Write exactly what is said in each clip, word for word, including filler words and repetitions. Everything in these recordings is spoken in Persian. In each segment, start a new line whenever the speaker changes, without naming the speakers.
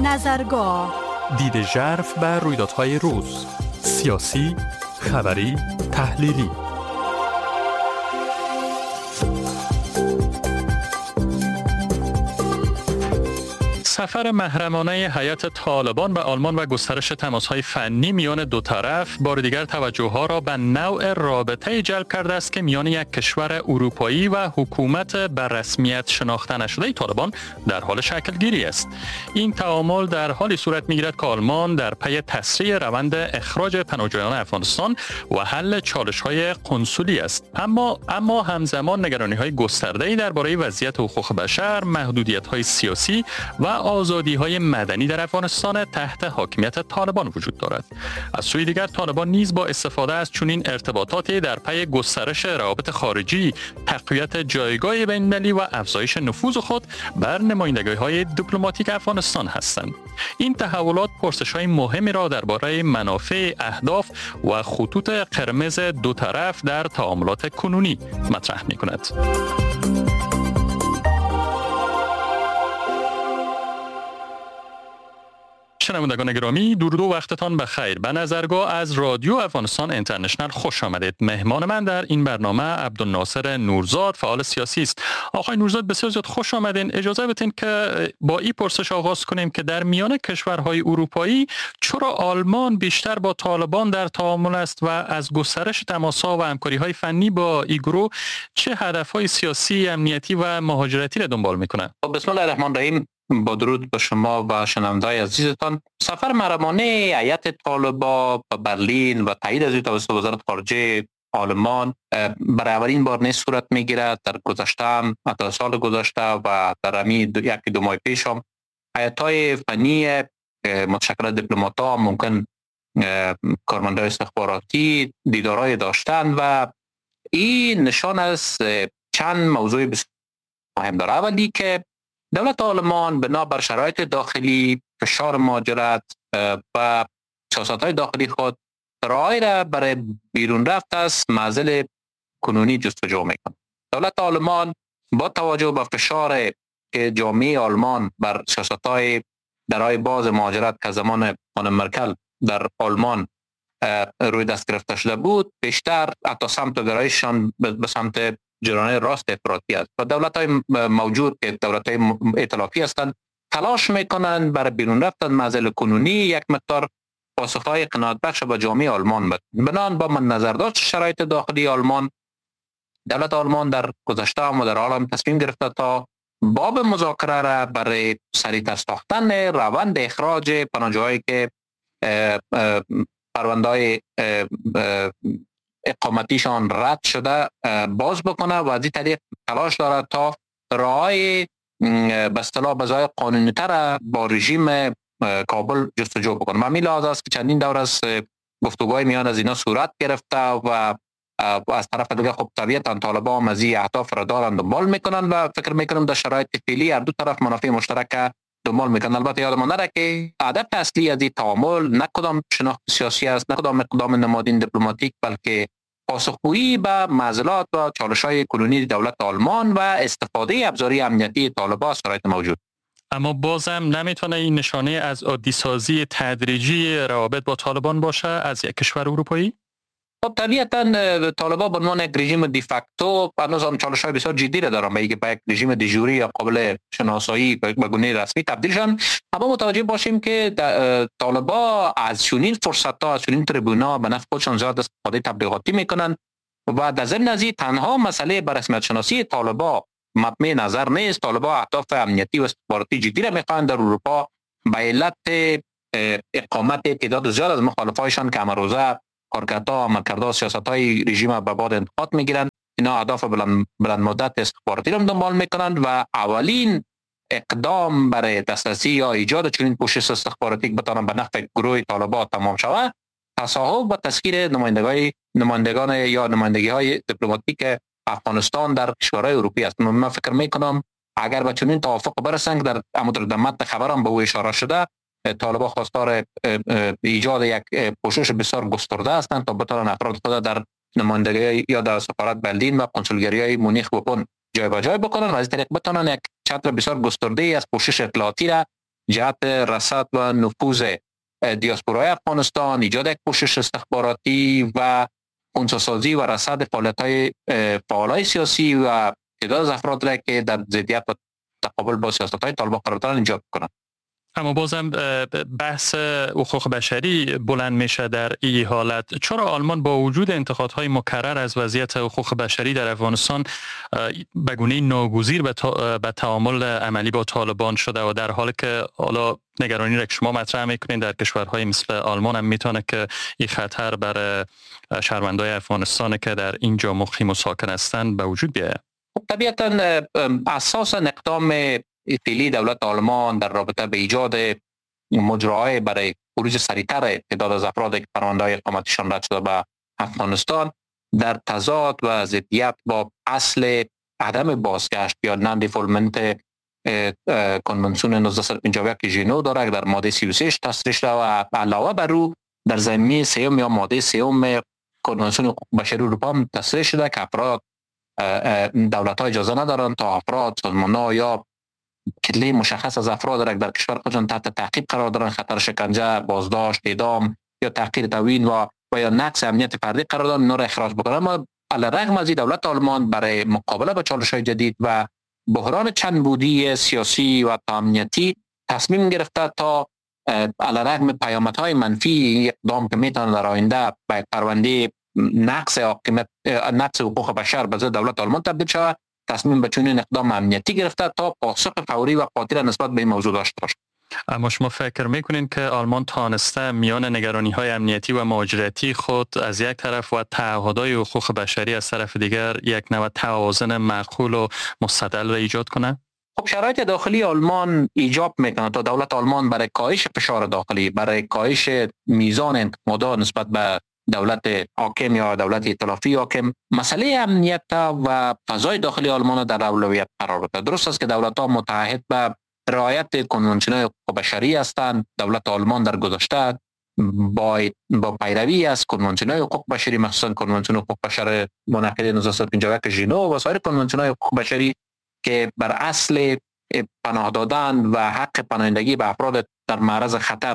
نظرگاه،
دید ژرف بر رویدادهای روز، سیاسی، خبری، تحلیلی. سفر محرمانه هیئت طالبان به آلمان و گسترش تماس‌های فنی میان دو طرف بار دیگر توجه‌ها را به نوع رابطه جلب کرده است که میان یک کشور اروپایی و حکومت به رسمیت شناخته نشده طالبان در حال شکل گیری است. این تعامل در حالی صورت می‌گیرد که آلمان در پی تسریع روند اخراج پناهجویان افغانستان و حل چالش‌های قنسولی است. اما اما همزمان نگرانی‌های گسترده‌ای درباره وضعیت حقوق بشر، محدودیت‌های سیاسی و آزادی‌های مدنی در افغانستان تحت حاکمیت طالبان وجود دارد. از سوی دیگر طالبان نیز با استفاده از چنین ارتباطاتی در پی گسترش روابط خارجی، تقویت جایگاه بین‌المللی و افزایش نفوذ خود بر نمایندگی‌های دیپلماتیک افغانستان هستند. این تحولات پرسش‌های مهمی را درباره منافع، اهداف و خطوط قرمز دو طرف در تعاملات کنونی مطرح می‌کند. شنوندگان گرامی، درود و وقتتان بخیر. به نظرگاه از رادیو افغانستان اینترنشنال خوش آمدید. مهمان من در این برنامه عبدالناصر نورزاد، فعال سیاسی است. آقای نورزاد بسیار زیاد خوش آمدین. اجازه بدین که با این پرسش آغاز کنیم که در میان کشورهای اروپایی چرا آلمان بیشتر با طالبان در تعامل است و از گسترش تماس‌ها و همکاری‌های فنی با این گروه چه هدف‌های سیاسی، امنیتی و مهاجرتی را دنبال می‌کند؟
بسم الله الرحمن الرحیم. با درود به شما و شنونده‌های عزیزتان. سفر محرمانه هیئت طالبان به برلین و تایید از توسط وزارت خارجه آلمان برای اولین بار نیست صورت میگیرد. در گذشته هم در سال گذشته و در همین یکی دو ماه پیش هم هیئت‌های فنی متشکل از دیپلمات‌ها، ممکن کارمندان استخباراتی دیدارهای داشتن و این نشان از چند موضوع بسیار مهم داره. اولی که دولت آلمان بنا بر شرایط داخلی، فشار مهاجرت و سیاست‌های داخلی خود راهی را برای بیرون رفت از معضل کنونی جستجو می‌کند. دولت آلمان با توجه به فشار که جامعه آلمان بر سیاست‌های درهای باز مهاجرت که زمان خانم مرکل در آلمان روی دست گرفته شده بود، بیشتر حتی سمت گرایششان به سمت جرانه راست افراطی است و دولت‌های موجود که دولت‌های ائتلافی هستند تلاش میکنند برای بیرون رفتن معضل کنونی یک مقدار پاسخ‌های قناعت بخش به جامعه آلمان بد. بنان با من نظرداشت شرایط داخلی آلمان، دولت آلمان در گذشته و در حال هم تصمیم گرفته تا باب مذاکره را برای سریعتر ساختن روند اخراج پناهجویانی که پرونده‌های اقامتیشان رد شده باز بکنه و از این طریق تلاش دارد تا راه‌های به اصطلاح بزای قانونی تر با رژیم کابل جستجو بکنه. من می‌لحاظ است که چندین دور از گفتگوهای میان از اینا صورت گرفته و از طرف دیگه خب طبیعتاً طالبان از این اهداف را دارند دنبال میکنن و فکر میکنم در شرایط فعلی هر دو طرف منافع مشترک دنبال میکنن. البته یادمان نره که هدف اصلی از این تعامل نه کدام شناخت سیاسی است، نه کدام اقدام نمادین دیپلماتیک، بلکه پاسخگویی به معضلات و چالش‌های کنونی دولت آلمان و استفاده ابزاری امنیتی طالبان از شرایط موجود.
اما بازم نمیتونه این نشانه از عادی سازی تدریجی روابط با طالبان باشه از یک کشور اروپایی؟
خب طبیعتاً طالبان به عنوان یک رژیم دیفکتو هنوز هم چالش‌های بسیار جدی را دارن به اینکه به یک رژیم دیجوری یا قابل شناسایی به گونه رسمی تبدیل شن. اما متوجه باشیم که طالبان از چنین فرصت‌ها، از چنین تریبونا به نفع خودشان زیاد استفاده تبلیغاتی میکنن و در ضمن از این تنها مسئله به رسمیت شناسی طالبان مبنی نظر نیست. طالبان اهداف امنیتی و استخباراتی جدی را میخوان در اروپا به علت اقامت تعداد زیاد از مخالفایشان که امروزه کارکردها، عملکردها، سیاست‌های رژیم به باد انتقاد میگیرن. اینا اهداف بلند, بلند مدت استخباراتی را دنبال میکنند و اولین اقدام برای دسترسی یا ایجاد چنین پوشش استخباراتی که بتوانند به نفع گروه طالبان تمام شود، تصاحب و تسخیر نمایندگان نمایندگان یا نمایندگی‌های دیپلماتیک افغانستان در کشورهای اروپایی است. من فکر میکنم اگر به چنین توافق برسند، در در متن خبرم به او اشاره شده، طالبان خواستار ایجاد یک پوشش بسیار گسترده هستند تا بتوانند افراد خود در نمایندگی یا در سفارت برلین و کنسولگری‌های مونیخ و بن جای به جای بکنند و از طریق بتوانند یک چتر بسیار گسترده از پوشش اطلاعاتی را جهت رصد و نفوذ دیاسپورای افغانستان، ایجاد یک پوشش استخباراتی و خنثی‌سازی و رصد فعالیت‌های فعالای سیاسی و تعداد از افراد را که در ضدیت و تقابل با سیاست‌های طالبان قرار دارند ایجاد کنند.
اما بازم بحث حقوق بشری بلند میشه در این حالت. چرا آلمان با وجود انتقادهای مکرر از وضعیت حقوق بشری در افغانستان به گونه ناگزیر به تعامل عملی با طالبان شده و در حالی که حالا نگرانی را که شما مطرح میکنین در کشورهای مثل آلمان هم میتونه که این خطر بر شهروندان افغانستان که در اینجا مقیم و ساکن هستند به وجود بیاید؟
طبیعتا اساسا اقدام فعلی دولت آلمان در رابطه به ایجاد مجراهای برای خروج سریعتر تعداد از افراد که پرونده‌های اقامتشان رد شده به افغانستان در تضاد و ضدیت با اصل عدم بازگشت یا نان دیفولمنت کنونسیون نوزده و پنجاه و یک ژنو داره که در ماده سی و سه تصریح شده و علاوه بر او در زمینه سیوم یا ماده سیوم کنونسیون حقوق بشری اروپا هم تصریح شده که افراد دولت‌ها اجازه ندارند تا افراد، سازمان‌ها یا کتله مشخص از افراد را در کشور خودشان تحت تعقیب قرار دارند، خطر شکنجه، بازداشت، اعدام یا تحقیر توهین و و یا نقض امنیت فردی قرار دارند، اینا را اخراج بکنند. اما علیرغم از این دولت آلمان برای مقابله با چالش‌های جدید و بحران چند بودی سیاسی و امنیتی تصمیم گرفته تا علیرغم پیامدهای منفی اقدام که میتونه در آینده به پرونده نقض حاکمیت نقض حقوق بشر به ضد دولت آلمان تبدیل شود، تصمیم به چنین اقدام امنیتی گرفته تا پاسخ فوری و قاطع نسبت به این موضوع داشته باشد.
اما شما فکر میکنین که آلمان تانسته میان نگرانی های امنیتی و مهاجرتی خود از یک طرف و تعهدات حقوق بشری از طرف دیگر یک نوع توازن معقول و مستدل را ایجاد کنه؟
خب شرایط داخلی آلمان ایجاب میکنه تا دولت آلمان برای کاهش فشار داخلی، برای کاهش میزان انتقادات نسبت به دولت حاکم یا دولت ائتلافی حاکم مسئله امنیت و فضای داخلی آلمان در اولویت قرار بده. درست است که دولت‌ها متعهد به رعایت کنوانسیون‌های حقوق بشری هستند. دولت آلمان در گذشته با با پیروی از کنوانسیون‌های حقوق بشری، مخصوصا کنوانسیون حقوق بشر منعقد نوزده و پنجاه و یک ژنو و سایر کنوانسیون‌های حقوق بشری که بر اصل پناه دادن و حق پناهندگی به افراد در معرض خطر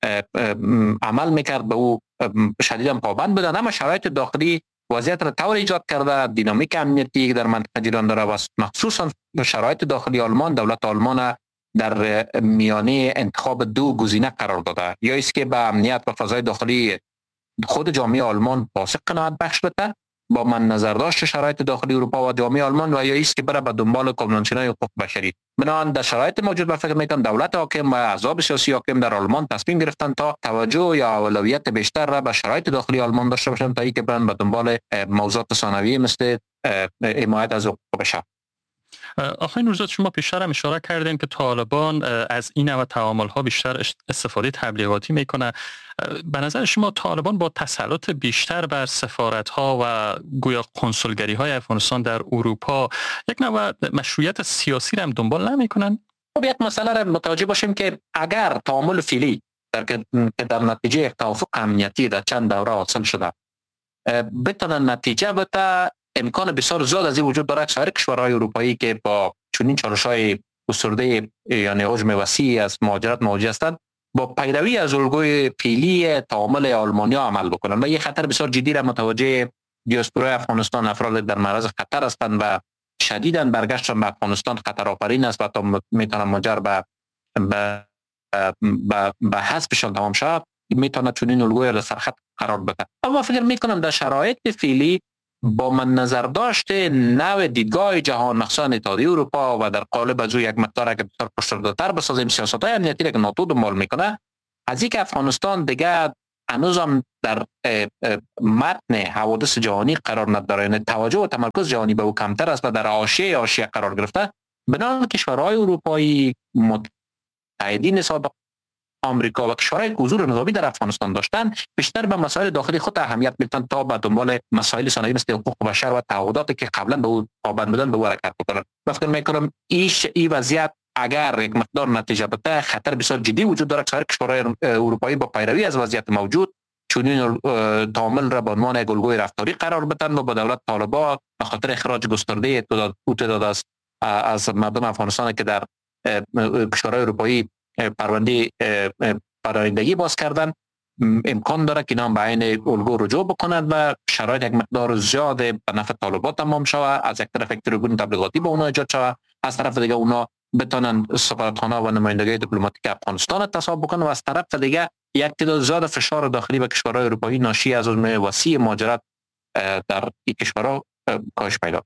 عمل میکرد، به او شدیداً پابند بودند. اما شرایط داخلی وضعیت را طور ایجاد کرده، دینامیک امنیتی که در منطقه جریان داره و مخصوصا شرایط داخلی آلمان دولت آلمان در میانه انتخاب دو گزینه قرار داده، یا است که به امنیت و فضای داخلی خود جامعه آلمان پاسخ قناعت بخش بده با من نظرداشت شرایط داخلی اروپا و جامعه آلمان، و یا است که بره به دنبال کنوانسیون‌های حقوق بشری. بنابراین در شرایط موجود به فکر میکنم دولت حاکم و احزاب سیاسی حاکم در آلمان تصمیم گرفتن تا توجه یا اولویت بیشتر را به شرایط داخلی آلمان داشته باشند تا اینکه برن به دنبال موضوعات ثانویه مثل حمایت از حقوق بشر.
آقای نوروزاد، شما پیشتر هم اشاره کردین که طالبان از این نوع تعامل ها بیشتر استفاده تبلیغاتی میکنه. به نظر شما طالبان با تسلط بیشتر بر سفارت ها و گویا کنسولگری های افغانستان در اروپا یک نوع مشروعیت سیاسی را هم دنبال نمیکنن؟
خب یک مسئله را متوجه باشیم که اگر تعامل فعلی در که در نتیجه توافق امنیتی در چند دوره حاصل شده بتونه نتیجه بده، امکان بسیار زیاد از این وجود داره که سایر کشورهای اروپایی که با چنین چالش‌های گسترده یعنی حجم وسیع از مهاجرت مواجه هستند با پیروی از الگوی فعلی تعامل آلمانیا عمل بکنند و یک خطر بسیار جدی را متوجه دیاسپورای افغانستان افراد در معرض خطر هستند و شدیداً برگشتن به افغانستان خطر آفرین است و تا میتونه منجر به به به به حذفشان تمام شود، میتونه چنین الگوی را سرخط قرار بده. اما فکر میکنم در شرایط فعلی با من نظر داشته نوع دیدگاه جهان مخصوصا اتحادیه اروپا و در قالب از او یک مقدار که بسیار پشت‌دارتر بسازیم سیاست‌های امنیتی را که ناتو دنبال میکنه، از اینکه افغانستان دیگه هنوز هم در متن حوادث جهانی قرار نداره، یعنی توجه و تمرکز جهانی به او کمتر است و در حاشیه حاشیه قرار گرفته، بنابراین کشورهای اروپایی متحدین سابق آمریکا و کشورهای که حضور نظامی در افغانستان داشتن بیشتر به مسائل داخلی خود اهمیت میدن تا به دنبال مسائل ثانوی مثل حقوق بشر و تعهداتی که قبلا به او پابند بودن به او حرکت بکنن. فکر میکنم ایش این وضعیت اگر یک مقدار نتیجه بده خطر بسیار جدی وجود داره که کشورهای اروپایی با پیروی از وضعیت موجود چنین تعامل را به عنوان یک الگوی رفتاری قرار بدن و با دولت طالبان به خاطر اخراج گسترده تعداد از از مردم افغانستان که در کشورهای اروپایی پرونده پراندگی باز کردن، امکان داره که اینا به عین الگو رجوع بکنند و شرایط یک مقدار زیاد به نفع طالبان تمام شود. از یک طرف یک تریبون تبلیغاتی به اونا ایجاد شود، از طرف دیگه اونا بتونن سفارتخانه و نمایندگی دیپلماتیک افغانستان تصاحب بکنن و از طرف دیگه یک تعداد زیاد فشار داخلی به کشورهای اروپایی ناشی از عزم وسیع مهاجرت در این کشورها کاهش پیدا.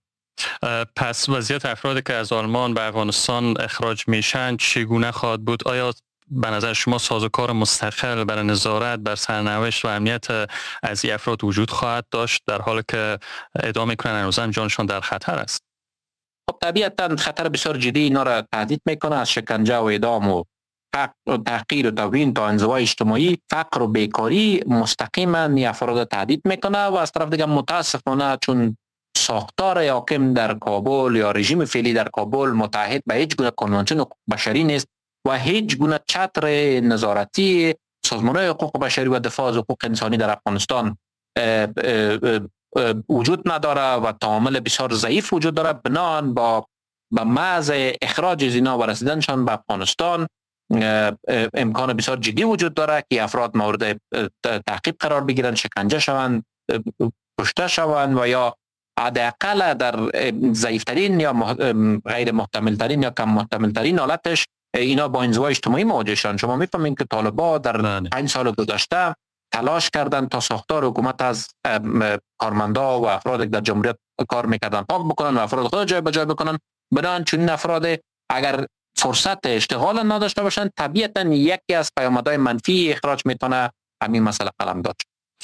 پس وضعیت افرادی که از آلمان به افغانستان اخراج میشن چگونه خواهد بود؟ آیا به نظر شما سازوکار مستقل برای نظارت بر سرنوشت و امنیت از این افراد وجود خواهد داشت در حالی که ادعا میکنن هنوزم جانشان در خطر است؟
خب طبیعتا خطر بسیار جدی اینا را تهدید میکنه، از شکنجه و اعدام و تحقیر و توهین تا انزوای اجتماعی، فقر و بیکاری مستقیما این افراد تهدید میکنه. و از طرف دیگه متاسفانه چون ساختار حاکم در کابل یا رژیم فعلی در کابل متحد به هیچ گونه کنوانسیون حقوق بشری نیست و هیچ گونه چتر نظارتی سازمان‌های حقوق بشری و دفاع از حقوق انسانی در افغانستان اه اه اه وجود نداره و تعامل بسیار ضعیف وجود داره. بنان با به محض اخراج از اینا و رسیدنشان به افغانستان امکان بسیار جدی وجود داره که افراد مورد تعقیب قرار بگیرن، شکنجه شوند، کشته شوند و یا حداقل در ضعیفترین یا غیر محتمل ترین یا کم محتمل ترین حالتش اینا با انزوای اجتماعی مواجه شدن. شما میفهمین که طالبان در پنج سال گذشته تلاش کردن تا ساختار حکومت از کارمندا و افراد که در جمهوریت کار میکردن پاک بکنن و افراد خود جای به جای بکنن. بدان چون این افراد اگر فرصت اشتغال نداشته باشن طبیعتا یکی از پیامدهای منفی اخراج میتونه همین مسئله قلم داشت.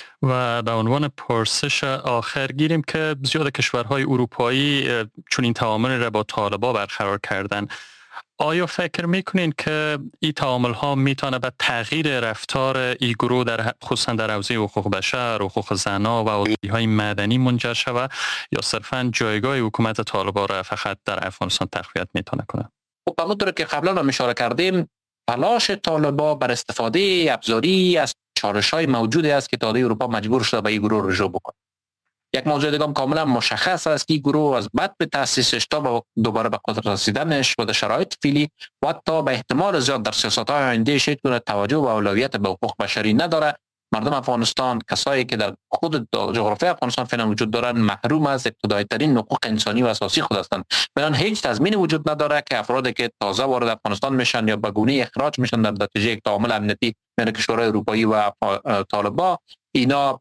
و به عنوان پرسش آخر گیریم که زیاد کشورهای اروپایی چون این تعامل را با طالبان برقرار کردن، آیا فکر میکنین که این تعامل ها میتونه به تغییر رفتار این گروه در خصوصا در حوزه حقوق بشر، حقوق زنان و آزادی های مدنی منجر شود یا صرفا جایگاه حکومت طالبان را فقط در افغانستان تقویت میتونه کنه؟
خب همونطور که قبلا هم اشاره کردیم تلاش طالبان بر استفاده ابزاری از چالش‌های موجودی است که تا اروپا مجبور شده به این گروه رجوع بکنه. یک موضوع دیگه کاملا مشخص است که این گروه از بعد به تأسیسش تا دوباره به قدرت رسیدنش و در شرایط فعلی و حتی به احتمال زیاد در سیاست‌های آینده‌اش هیچ گونه توجه و اولویت به حقوق بشری نداره. مردم افغانستان، کسایی که در خود جغرافی افغانستان فعلا وجود دارند، محروم از ابتدایی ترین حقوق انسانی و اساسی خود هستند. بنابراین هیچ تضمینی وجود نداره که افرادی که تازه وارد افغانستان میشن یا به گونه اخراج میشن در نتیجه یک تعامل امنیتی بین کشورهای اروپایی و طالبان اینا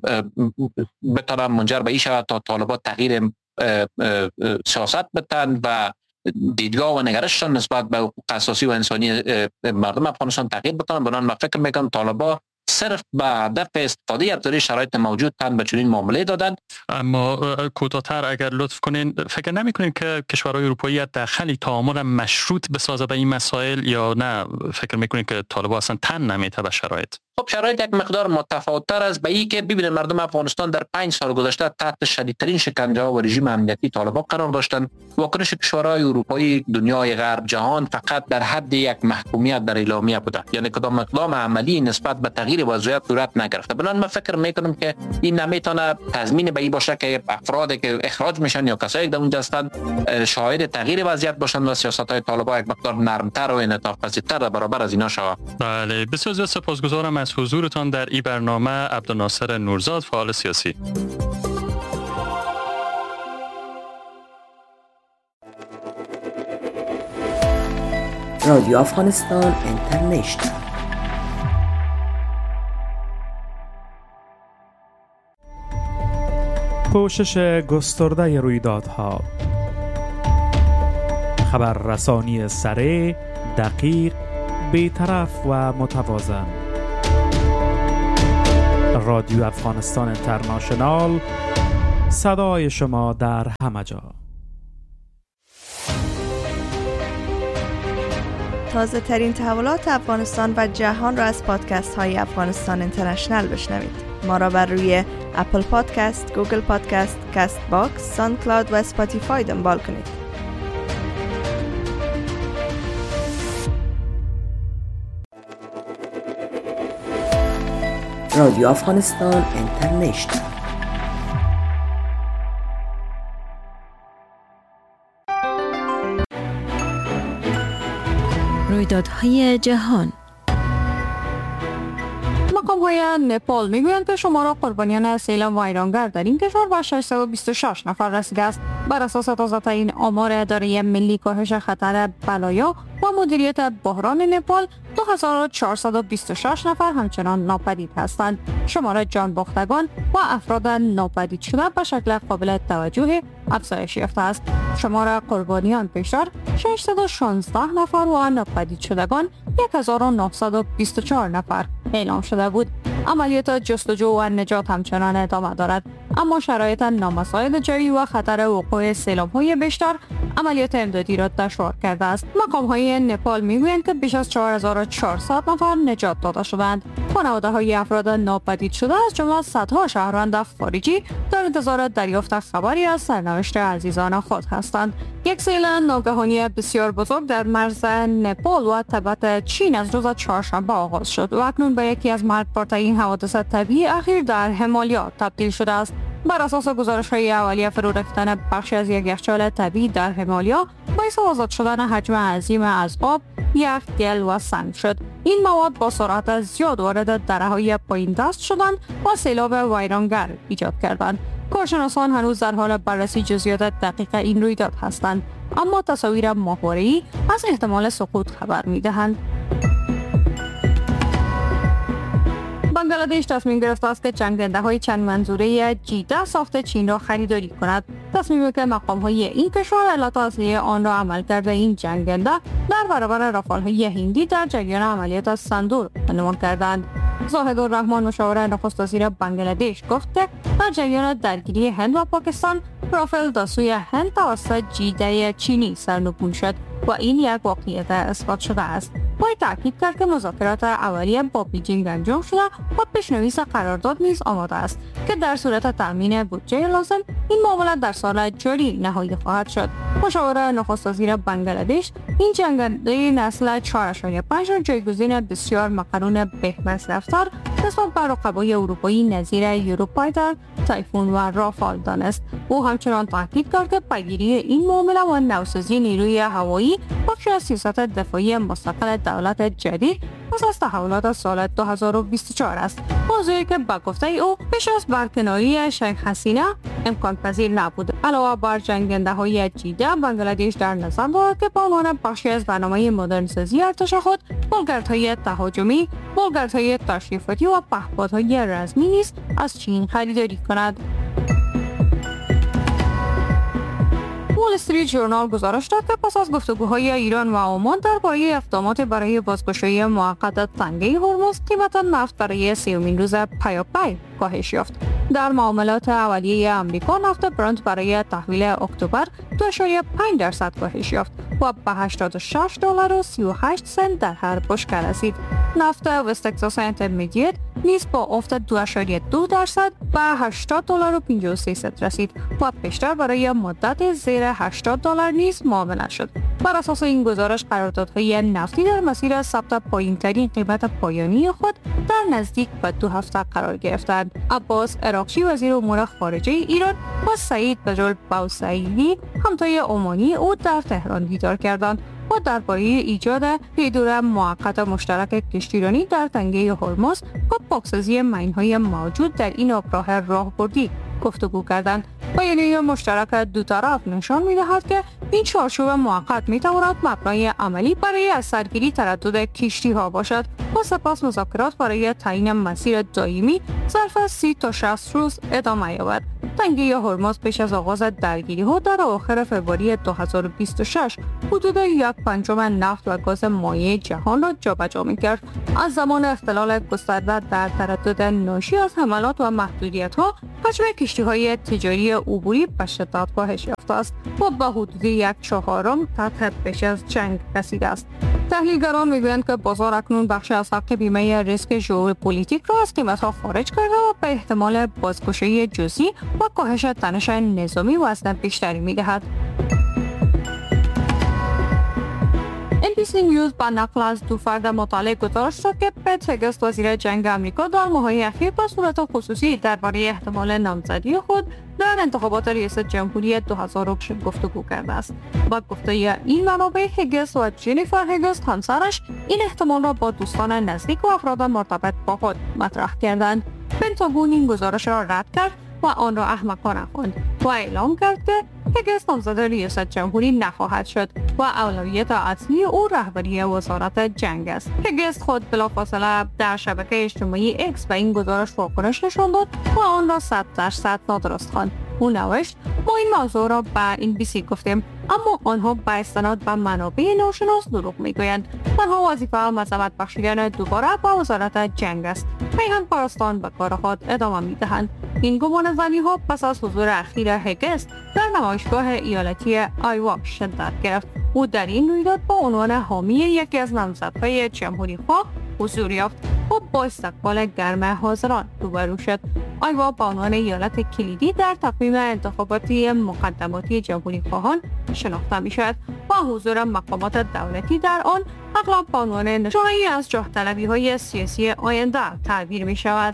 بتونن منجر به این شود تا طالبان تغییر سیاست بدن و دیدگاه و نگرششان نسبت به حقوق اساسی و انسانی مردم افغانستان تغییر بکنن. بنابراین من فکر میکنم طالبان صرف به هدف استفاده از شرایط موجود تن به چنین معامله دادن.
اما کوتاه‌تر اگر لطف کنین، فکر نمی‌کنین که کشورهای اروپایی داخلی تعامل مشروط بسازه به این مسائل یا نه فکر می‌کنین که طالبان اصلا تن نمیته به شرایط؟
خب شرایط یک مقدار متفاوت‌تر است به این که ببینید مردم افغانستان در پنج سال گذشته تحت شدیدترین شکنجه و رژیم امنیتی طالبان قرار داشتند. واکنش کشورهای اروپایی، دنیای غرب، جهان فقط در حد یک محکومیت در اعلامیه بوده، یعنی کدام اقدام عملی نسبت به تغییر وضعیت صورت نگرفته. بنابراین من فکر میکنم که این نمیتونه تضمین به این باشه که افرادی که اخراج میشن یا کسایی که در اونجا هستند شاهد تغییر وضعیت باشن و سیاست‌های طالبان یک مقدار نرمتر و انعطاف پذیرتر در برابر از اینا شود.
بله، بسیار زیاد سپاسگزارم از حضورتان در این برنامه عبدالناصر نورزاد، فعال سیاسی.
رادیو افغانستان اینترنشنال.
پوشش گسترده رویدادها، خبررسانی سریع، دقیق، بی‌طرف و متوازن. رادیو افغانستان اینترنشنال، صدای شما در همه جا.
تازه ترین تحولات افغانستان و جهان را از پادکست های افغانستان اینترنشنال بشنوید. ما را بر روی اپل پادکست، گوگل پادکست، کست باکس، ساوند کلاود و اسپاتیفای دنبال کنید.
رادیو افغانستان اینترنشنال.
رویدادهای جهان.
مقام‌های نپال میگویند که شمار قربانیان سیل ویرانگر در این کشور به ششصد و بیست و شش نفر رسیده است. بر اساس تازه‌ترین آمار اداره ملی کاهش خطر بلایا و مدیریت بحران نپال، دو هزار و چهارصد و بیست و شش نفر همچنان ناپدید هستند. شمار جان باختگان و افراد ناپدید شده به شکل قابل توجه افزایش یافته است. شمار قربانیان پیشتر ششصد و شانزده نفر و ناپدید شدگان یک هزار و نهصد و بیست و چهار نفر اعلام شده بود. عملیات جستجو و نجات همچنان ادامه دارد، اما شرایط نامساعد جوی و خطر وقوع سیلاب‌های بیشتر عملیات امدادی را دشوار کرده است. مقام‌های نپال میگویند که بیش از چهار هزار و چهارصد نفر نجات داده شدند. خانواده‌های افراد ناپدید شده از جمله صدها شهروند خارجی در انتظار دریافت خبری از سرنوشت عزیزان خود هستند. یک سیل ناگهانی بسیار بزرگ در مرز نپال و تبت چین از روز چهارشنبه آغاز شد و اکنون به یکی از مرگبارترین حوادث طبیعی اخیر در همالیا تبدیل شده است. بر اساس گزارش‌های اولیه، فرو رفتن بخشی از یک یخچال طبیعی در همالیا باعث آزاد شدن حجم عظیم از آب، یخ، گل و سنگ شد. این مواد با سرعت زیاد وارد دره‌های پایین دست شدند و سیلاب ویرانگر ایجاد کردند. کارشناسان هنوز در حال بررسی جزئیات دقیق این رویداد هستند، اما تصاویر ماهواره‌ای از احتمال سقوط خبر می‌دهند. بنگلادش تصمیم گرفته است که جنگنده‌های چند منظوره جی ده ساخت چین را خریداری کند. تصمیمی که مقام‌های این کشور علت اصلی آن را عمل کرده این جنگنده در برابر رافال‌های هندی در جریان عملیات سندور عنوان کردند. زاهد الرحمن، مشاور نخست وزیر بنگلادش، گفت که در جریان درگیری هند و پاکستان، رافال داسوی هند توسط جی ده چینی سرنگون شد و این یک واقعیت اثبات شده است. وی تاکید کرد که مذاکرات اولیه با بیجینگ انجام شده و پیشنویس قرارداد نیز آماده است که در صورت تامین بودجه لازم این معامله در سال جاری نهایی خواهد شد. مشاور نخست وزیر بنگلادش این جنگنده نسل چهار اشاریه پنج را جایگزین بسیار مقرون بهمصرف‌تر نسبت به رقبای اروپایی نظیر یوروفایتر، تایفون و رافال دانست. او همچنان تاکید کرد که پیگیری این معامله و نوسازی نیروی هوایی بخشی از سیاست دفاعی مستقل دولت جدید پس از تحولات سال دو هزار و بیست و چهار است. موضوعی که به گفته ای او پیش از برکناری شیخ حسینه امکان پذیر نبود. علاوه بر جنگنده های جی ده، بنگلادش در نظر دارد که به عنوان بخشی از برنامه مدرنسازی ارتش خود بولگردهای تهاجمی، بولگردهای تشریفاتی و پهپادهای رزمی نیز از چین خریداری کند. وال استریت ژورنال گزارش داد که پس از گفتگوهای ایران و عمان درباره اقدامات برای بازگشایی موقت تنگه هرمز، قیمت نفت برای سومین روز پیاپی کاهش یافت. در معاملات اولیه آمریکا، نفت برنت برای تحویل اکتبر دو اشاریه پنج درصد کاهش یافت و به هشتاد و شش دلار و سی و هشت سنت در هر بشکه رسید. نفت وست تگزاس اینترمدییت نیز با افت دو اشاریه دو درصد به هشتاد دلار و پنجاه و سه سنت رسید و پیشتر برای مدت زیر هشتاد دلار نیز معامله شد. بر اساس این گزارش، قراردادهای نفتی در مسیر ثبت پایین‌ترین قیمت پایانی خود در نزدیک به دو هفته قرار گرفتند. عباس عراقچی، وزیر امور خارجه ایران، و سعید بجل بوسعیدی، همتای عمانی او، در تهران دیدار کردند و درباره ایجاد پیدور موقت مشترک کشتیرانی در تنگه هرمز و پاکسازی ماین‌های موجود در این آبراه راهبردی گفتگو کردند. بیانیه مشترک دو طرف نشان می‌دهد که این چارچوب موقت می‌تواند مبنای عملی برای از سرگیری تردد کشتی‌ها باشد و سپس مذاکرات برای تعیین مسیر دائمی ظرف سی تا شصت روز ادامه یابد. تنگه هرمز پیش از آغاز درگیری‌ها در اواخر فوریه دو هزار و بیست و شش حدود یک پنجم نفت و گاز مایع جهان را جابجا می‌کرد. از زمان اختلال گسترده در تردد ناشی از حملات و محدودیت‌ها، حجم کشتی‌های تجاری عبوری به شدت کاهش یافته است و به حدود یک چهارم تحت پیش از جنگ رسیده است. تحلیلگران میگویند که بازار اکنون بخش از حق بیمه ریسک ژئوپلیتیک را از قیمت‌ها خارج کرده و به احتمال بازگشایی جزئی و کاهش تنش نظامی وزن بیشتری می‌دهد. بی سی نیوز با نقل از دو فرد مطالعه گزارش داد که پت هگست وزیر جنگ آمریکا در ماه‌های اخیر به صورت خصوصی درباره احتمال نامزدی خود در انتخابات ریاست جمهوری دو هزار و بیست گفتگو کرده است. با گفته این منابع، هگست و جنیفر هگست همسرش این احتمال را با دوستان نزدیک و افراد مرتبط با خود مطرح کردند. پنتاگون این گزارش را رد کرد و آن را احمقانه خواند و اعلام کرد که هگست نامزد ریاست جمهوری نخواهد شد و اولویت اصلی او رهبری وزارت جنگ است. هگست خود بلافاصله در شبکه اجتماعی اکس به این گزارش واکنش نشان داد و آن را صد درصد نادرست خواند. او نوشت: ما این موضوع را به این بی سی گفتیم، اما آنها با استناد به منابع ناشناس دروغ میگویند. تنها وظیفه مذمت بخشیدن دوباره به وزارت جنگ است. میهن پرستان به کار خود ادامه میدهند. این گمان زنی ها پس از حضور اخیر هگست در نمایشگاه ایالتی آیوا شدت گرفت. او در این رویداد با عنوان حامی یکی از نامزدهای جمهوری خواه حضور یافت و با استقبال گرم حاضران روبرو شد. آیوا با عنوان ایالت کلیدی در تقویم انتخاباتی مقدماتی جمهوری خواهان شناخته می شود و حضور مقامات دولتی در آن اغلب با عنوان نشانه‌ای از جاه طلبی های سیاسی آینده تعبیر می شود.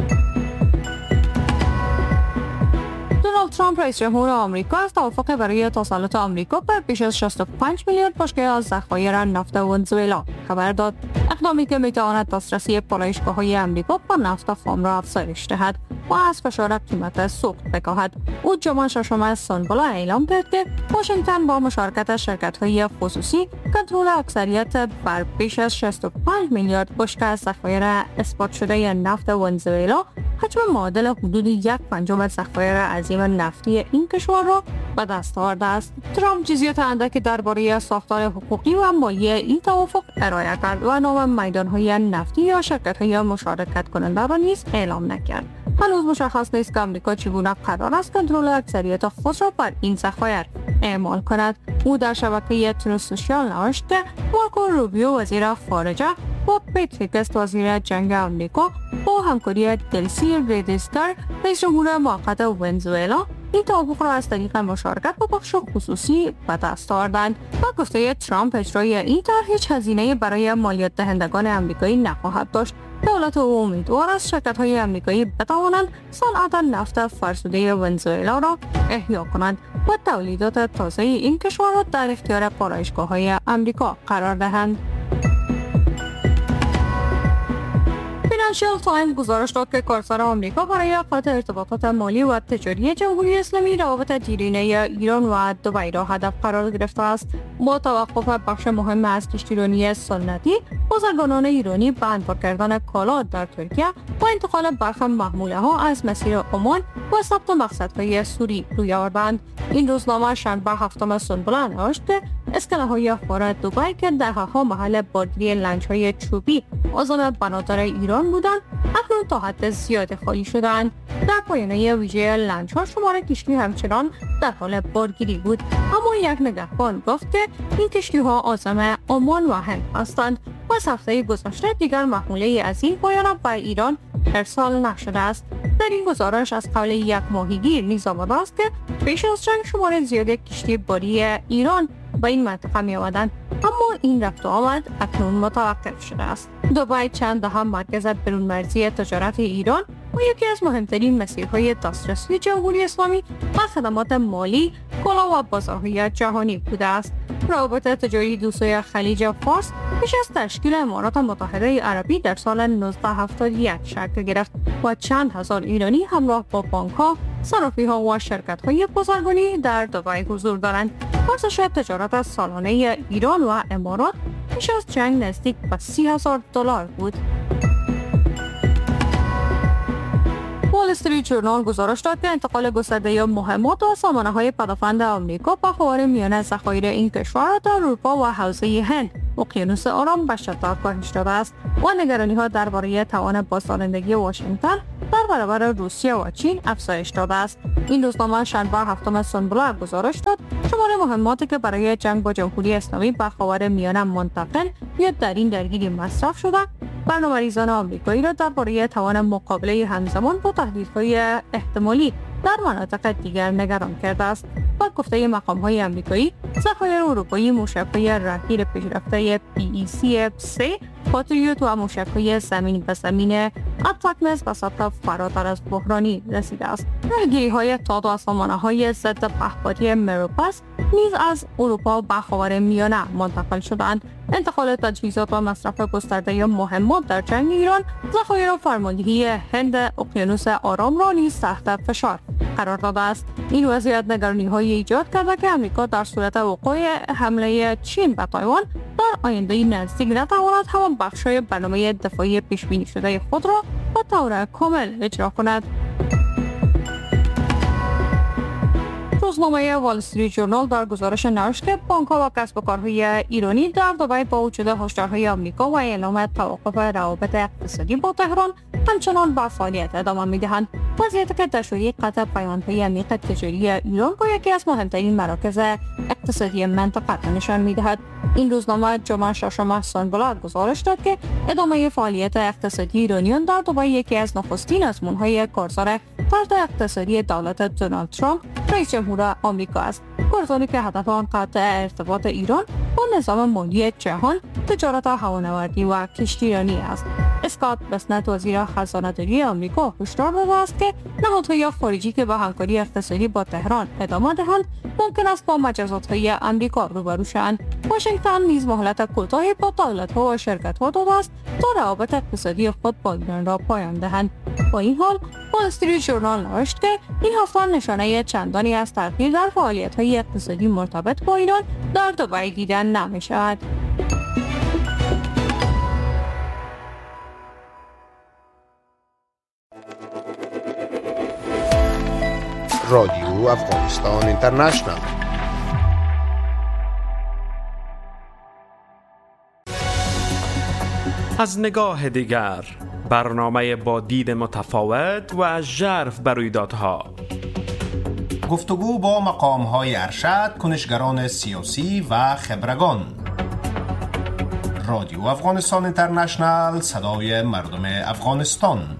دونالد ترامپ رئیس جمهور آمریکا از توافق برای تسلط آمریکا بر بیش از شصت و پنج میلیارد بشکه از ذخایر نفت ونزوئلا خبر داد. اقدامی که میتواند دسترسی پالایشگاه‌های آمریکا به نفت خام را افزایش دهد و از فشار قیمت سوخت بکاهد. او جمعه ششم از سانبلا اعلام کرد که واشنگتن با مشارکت شرکت‌های خصوصی کنترل اکثریت بر بیش از شصت و پنج میلیارد بشکه از ذخایر اثبات شده نفت ونزوئلا، حجم معادل حدود یک پنجم ذخایر عظیم نفتی این کشور را به دست آورده است. ترامپ جزئیات اندکی درباره ساختار حقوقی و مالی این توافق ارائه کرد و نام میدان‌های نفتی یا شرکت‌های مشارکت کننده را نیز اعلام نکرد. هنوز مشخص نیست که آمریکا چگونه قرار است کنترل اکثریت خود را بر این ذخایر اعمال کند. او در شبکه تروث سوشیال نوشت که مارکو روبیو وزیر خارجه و پت هگست وزیر جنگ آمریکا با همکاری دلسی ریدستر رئیس جمهور موقت ونزوئلا این توافق را از طریق مشارکت با بخش خصوصی به دست آوردند. با گفته ترامپ اجرای این طرح هیچ هزینه‌ای برای مالیات دهندگان آمریکایی نخواهد داشت. دولت او امیدوار است شرکت‌های آمریکایی بتوانند صنعت نفت فرسوده ونزوئلا را احیا کنند و تولیدات تازه این کشور را در اختیار پالایشگاه‌های آمریکا قرار دهند. فینانشیال تایمز گزارش داد که کارزار آمریکا برای قطع ارتباطات مالی و تجاری جمهوری اسلامی روابط دیرینه ایران و دبی را هدف قرار گرفته است. با توقف بخش مهم از کشتیرانی سنتی، بازرگانان ایرانی به انبار کردن کالا در ترکیه و انتقال برخی محموله ها از مسیر عمان و ثبت مقصدهای سوری روی آوردند. این روزنامه شنبه هفتم سنبله نوشت که اسکنه های افغان دبی که در ها محل بارگیری لنج های چوبی عازم بنادر ایران بودند، اکنون تا حد زیاد خالی شدند. در پایانه ویژه لنج ها شمار کشتی همچنان در حال بارگیری بود، اما یک نگهبان گفت که این کشتی ها عازم عمان و هند هستند و از هفته گذشته دیگر محموله از این پایانه به ایران ارسال نشده است. در این گزارش از قبل یک ماهیگیر نیز آمده است که پیش از جنگ شمار زیاد کشتی باری ایران به این منطقه می آمدند، اما این رفت و آمد اکنون متوقف شده است. دبی چند دهه مرکز برون‌مرزی تجارت ایران و یکی از مهمترین مسیرهای دسترسی جمهوری اسلامی و خدمات مالی، کالا و بازارهای جهانی بوده است. روابط تجاری دوسوی خلیج فارس پیش از تشکیل امارات متحده عربی در سال نوزده هفتاد و یک شکل گرفت و چند هزار ایرانی همراه با بانک‌ها، صرافی‌ها و شرکت‌های بازرگانی در دبی حضور دارند. ارزش تجارت سالانه ایران و امارات پیش از جنگ نزدیک به سی هزار دلار بود. وال استریت ژورنال گزارش داد که انتقال گسترده مهمات و سامانه‌های پدافند آمریکا به خاورمیانه ذخایر این کشور در اروپا و حوزه هند، اقیانوس آرام به شدت کاهش داده است و نگرانی‌ها درباره توان بازدارندگی واشنگتن در برابر روسیه و چین افزایش داده است. این روزنامه شنبه هفتم سنبله گزارش داد شمار مهماتی که برای جنگ با جمهوری اسلامی به خاورمیانه منتقل یا در این درگیری مصرف شده، برنامه‌ریزان آمریکایی را درباره توان مقابله همزمان با تهدیدهای احتمالی در مناطق دیگر نگران کرده است. با گفته مقام‌های آمریکایی، ذخایر اروپایی موشک‌های راکت پیشرفته پی ای سی سه پاتریوت و موشک‌های زمین به زمین اتاکمس به سطح فراتر از بحرانی رسیده است. راهگیری‌های تاد و سامانه‌های ضد پهپادی مروپاس نیز از اروپا به خاورمیانه منتقل شدند. انتقال تجهیزات و مصرف گسترده مهمات در جنگ ایران، ذخایر فرماندهی هند اقیانوس آرام را نیز تحت فشار قرار داده است. این وضعیت نگرانی‌های ایجاد کرده که آمریکا در صورت وقوع حمله چین به تایوان در آینده نزدیک نتواند همان بخش‌های برنامه دفاعی پیش‌بینی شده خود را به طور کامل اجرا کند. روزنامه وال استریت ژورنال در گزارش نوشت که بانک‌ها و کسب و کارهای ایرانی در دبی با وجود هشدارهای آمریکا و اعلام توقف روابط اقتصادی با تهران همچنان به فعالیت ادامه می‌دهند. وضعیتی که در شوری قطع پیمان‌های عمیق تجاری ایران با یکی از مهمترین مراکز اقتصادی منطقه نشان می‌دهد. این روزنامه جمعه ششم سانبلاد گزارش داد که ادامه فعالیت اقتصادی ایرانیان در دبی یکی از نخستین آزمون‌های کارزار فرد اقتصادی دولت دونالد ترامپ رئیس جمهور آمریکا است. کارزاری که هدف آن قطع ارتباط ایران با نظام مالی جهان، تجارت هوانوردی و کشتیرانی است. اسکات بسنت وزیر خزانه‌داری آمریکا هشدار داده است که نهادهای خارجی که به همکاری اقتصادی با تهران ادامه دهند ممکن است با مجازات‌های آمریکا روبرو شوند. واشنگتن نیز مهلت کوتاهی با دولت‌ها و شرکت‌ها داده است تا روابط اقتصادی خود با ایران را پایان دهند. با این حال وال استریت ژورنال نوشت که این هفته نشانه چندانی از تغییر در فعالیت‌های اقتصادی مرتبط با ایران در دبی دیدن نمی‌شود.
رادیو افغانستان اینترنشنال.
از نگاه دیگر، برنامه با دید متفاوت و ژرف بر رویدادها.
گفتگو با مقام‌های ارشد، کنشگران سیاسی و خبرگان. رادیو افغانستان اینترنشنال، صدای مردم افغانستان.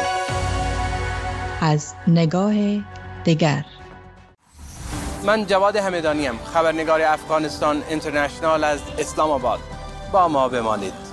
از نگاه دیگر.
من جواد همدانیم، خبرنگار افغانستان اینترنشنال از اسلام آباد. با ما بمانید.